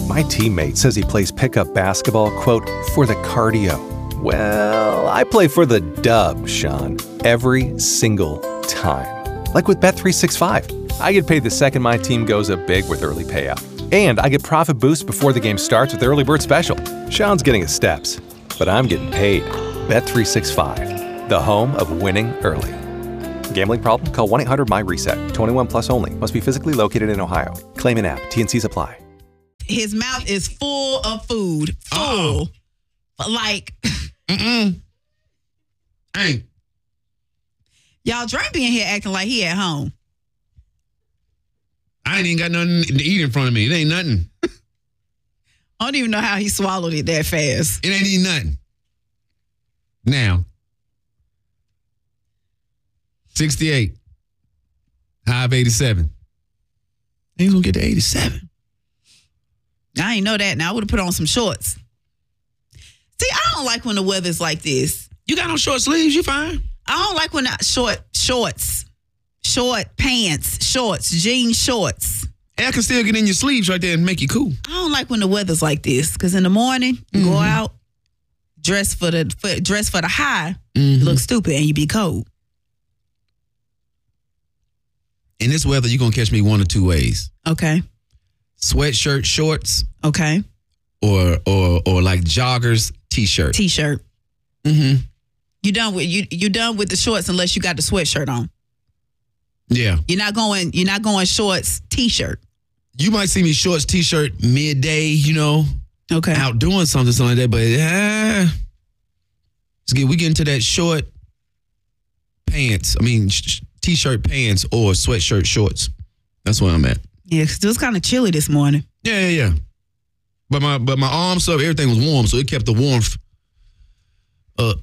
My teammate says he plays pickup basketball, quote, for the cardio. Well, I play for the dub, Sean, every single time. Like with Bet365. I get paid the second my team goes up big with early payout. And I get profit boost before the game starts with the early bird special. Sean's getting his steps, but I'm getting paid. Bet365, the home of winning early. Gambling problem? Call 1-800-MY-RESET. 21 plus only. Must be physically located in Ohio. Claim an app. T&Cs apply. His mouth is full of food. Full. Like. Hey. Y'all, Dre be in here acting like he at home. I ain't even got nothing to eat in front of me. It ain't nothing. I don't even know how he swallowed it that fast. It ain't even nothing. Now. 68. High of 87. Ain't gonna get to 87. I ain't know that. Now I would have put on some shorts. See, I don't like when the weather's like this. You got no short sleeves, you fine. I don't like when shorts, short pants, shorts, jean shorts. Air can still get in your sleeves right there and make you cool. I don't like when the weather's like this because in the morning you go out, dress for the high, look stupid and you be cold. In this weather, you're gonna catch me one or two ways. Okay. Sweatshirt, shorts. Okay. Or like joggers, t-shirt. T-shirt. Mm-hmm. You done with the shorts unless you got the sweatshirt on. Yeah. You're not going shorts, t-shirt. You might see me shorts, t-shirt, midday, Okay. out doing something like that, but we get into that short pants. T-shirt pants or sweatshirt shorts. That's where I'm at. Yeah, it was kind of chilly this morning. Yeah. But my arms up, everything was warm, so it kept the warmth up.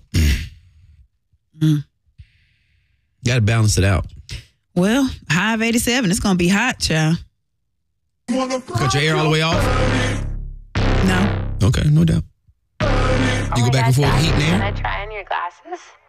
Got to balance it out. Well, high of 87. It's going to be hot, child. Cut your air all the way off? No. Okay, no doubt. You go back and forth, heat and air? Can I try on your glasses?